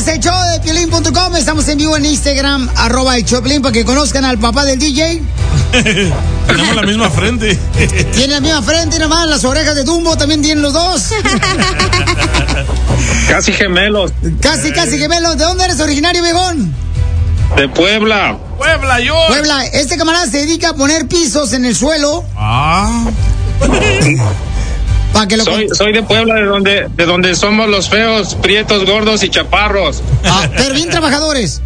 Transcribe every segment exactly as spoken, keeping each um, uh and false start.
Escuchas el show de Piolín punto com. Estamos en vivo en Instagram, arroba el show de Piolín, para que conozcan al papá del D J. Tenemos la misma frente. Tiene la misma frente, nomás las orejas de Dumbo también tienen los dos. Casi gemelos. Casi, casi gemelos. ¿De dónde eres originario, viejón? De Puebla. Puebla, yo. Puebla. Este camarada se dedica a poner pisos en el suelo. Ah. Para que lo soy, soy de Puebla, de donde, de donde somos los feos, prietos, gordos y chaparros. Ah, pero bien trabajadores.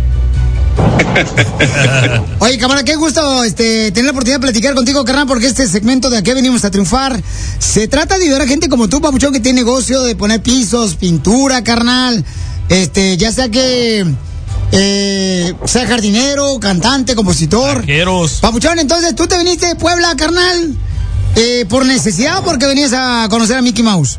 Oye, camarada, qué gusto este, tener la oportunidad de platicar contigo, carnal, porque este segmento de Aquí venimos a triunfar se trata de ayudar a gente como tú, papuchón, que tiene negocio de poner pisos, pintura, carnal. Este, ya sea que eh, sea jardinero, cantante, compositor. Arqueros. Papuchón, entonces tú te viniste de Puebla, carnal, eh, por necesidad o porque venías a conocer a Mickey Mouse.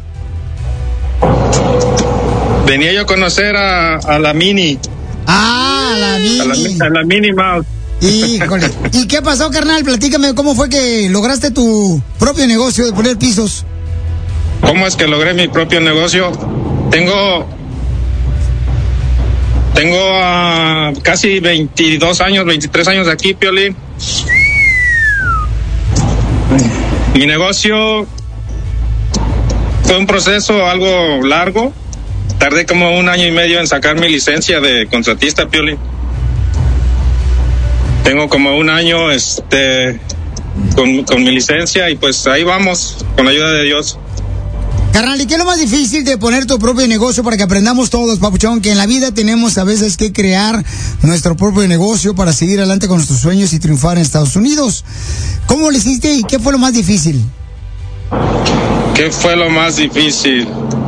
Venía yo a conocer a, a la Mini. Ah, la Mini. A la, a la Mini Mouse. Híjole. ¿Y qué pasó, carnal? Platícame cómo fue que lograste tu propio negocio de poner pisos. ¿Cómo es que logré mi propio negocio? Tengo tengo uh, casi veintidós años, veintitrés años de aquí, Piolín. Mi negocio fue un proceso algo largo. Tardé como un año y medio en sacar mi licencia de contratista, Piolín. Tengo como un año este con, con mi licencia y pues ahí vamos, con la ayuda de Dios. Carnal, ¿y qué es lo más difícil de poner tu propio negocio para que aprendamos todos, papuchón? Que en la vida tenemos a veces que crear nuestro propio negocio para seguir adelante con nuestros sueños y triunfar en Estados Unidos. ¿Cómo lo hiciste y qué fue lo más difícil? ¿Qué fue lo más difícil?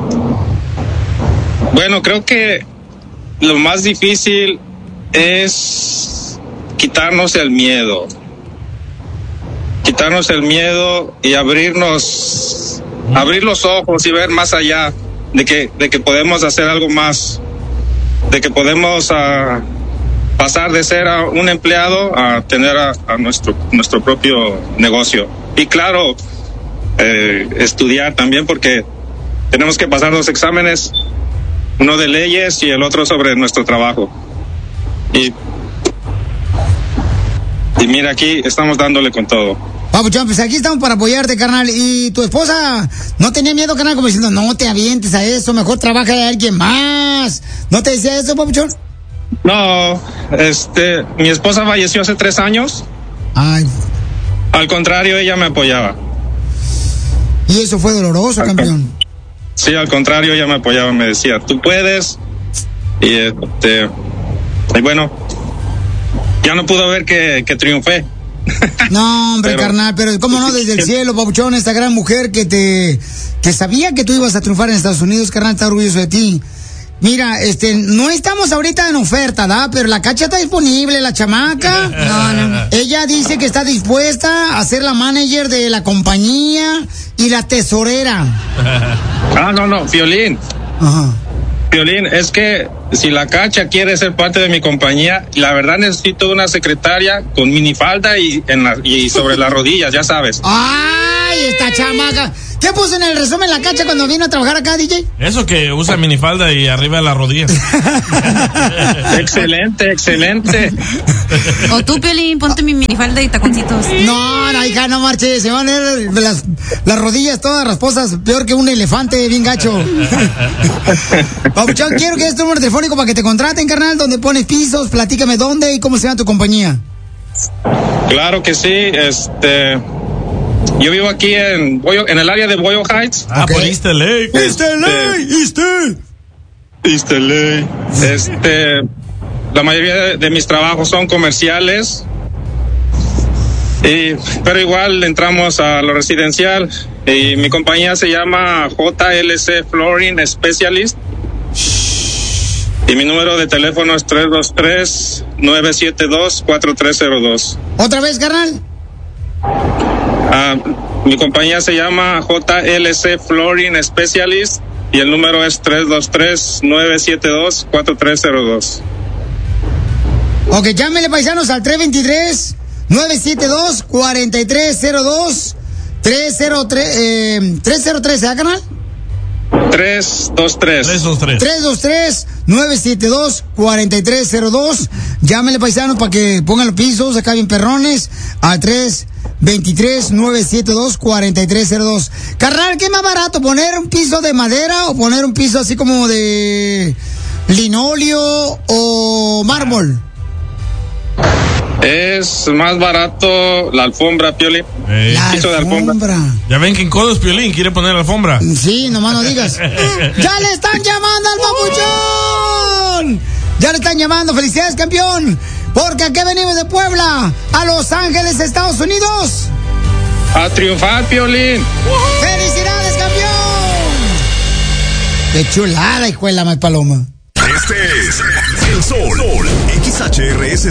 Bueno, creo que lo más difícil es quitarnos el miedo. Quitarnos el miedo y abrirnos, abrir los ojos y ver más allá de que, de que podemos hacer algo más, de que podemos uh, pasar de ser a un empleado a tener a, a nuestro, nuestro propio negocio. Y claro, eh, estudiar también, porque tenemos que pasar dos exámenes, uno de leyes y el otro sobre nuestro trabajo. Y, y mira, aquí estamos dándole con todo. Papuchón, pues aquí estamos para apoyarte, carnal. ¿Y tu esposa no tenía miedo, carnal, como diciendo, no te avientes a eso, mejor trabaja de alguien más? ¿No te decía eso, papuchón? No, este, mi esposa falleció hace tres años. Ay. Al contrario, ella me apoyaba. Y eso fue doloroso, al campeón. Sí, al contrario, ella me apoyaba, me decía, tú puedes. Y este, y bueno, ya no pudo ver que, que triunfé. No, hombre, pero, carnal, pero cómo no, desde el cielo, papuchón, esta gran mujer que te, que sabía que tú ibas a triunfar en Estados Unidos, carnal, está orgulloso de ti. Mira, este, no estamos ahorita en oferta, ¿da? Pero la cacha está disponible, la chamaca. No, no. Ella dice que está dispuesta a ser la manager de la compañía y la tesorera. Ah, no, no, Piolín. Ajá. Piolín, es que si la cacha quiere ser parte de mi compañía, la verdad necesito una secretaria con minifalda y, en la, y sobre las rodillas, ya sabes. ¡Ay, esta chamaca! ¿Qué puso en el resumen la cacha cuando vino a trabajar acá, D J? Eso, que usa minifalda y arriba de las rodillas. Excelente, excelente. O tú, Piolín, ponte mi minifalda y taconcitos. No, no, hija, no marches. Se van a ver las, las rodillas todas rasposas, peor que un elefante bien gacho. Papuchón, quiero que des tu número telefónico para que te contraten, carnal, donde pones pisos. Platícame dónde y cómo se llama tu compañía. Claro que sí, este... Yo vivo aquí en Boyle, en el área de Boyle Heights. Ah, okay. Por East L A. East L A, East L A. East L A. Este, la mayoría de, de mis trabajos son comerciales. Y, pero igual entramos a lo residencial. Y mi compañía se llama J L C Flooring Specialist. Y mi número de teléfono es tres dos tres, nueve siete dos, cuatro tres cero dos. ¿Otra vez, carnal? Ah, mi compañía se llama J L C Flooring Specialist y el número es tres dos tres, nueve siete dos, cuatro tres cero dos. Ok, llámenle, paisanos, al tres dos tres, nueve siete dos, cuatro tres cero dos, tres cero tres, eh, tres cero tres, ¿eh, canal? tres dos tres. tres dos tres. tres dos tres, nueve siete dos, cuatro tres cero dos. Llámenle, paisanos, para que pongan los pisos acá bien perrones al tres dos tres, nueve siete dos, cuatro tres cero dos. Carnal, ¿qué es más barato? ¿Poner un piso de madera o poner un piso así como de linóleo o mármol? Es más barato la alfombra, Piolín. Eh, La piso de alfombra. alfombra. Ya ven que en Codos Piolín quiere poner alfombra. Sí, nomás no digas. ¡Ya le están llamando al papuchón! ¡Ya le están llamando! ¡Felicidades, campeón! Porque aquí venimos de Puebla, a Los Ángeles, Estados Unidos. A triunfar, Piolín. ¡Felicidades, campeón! ¡Qué chulada, hijo de la mal paloma! Este es El Sol, X H R S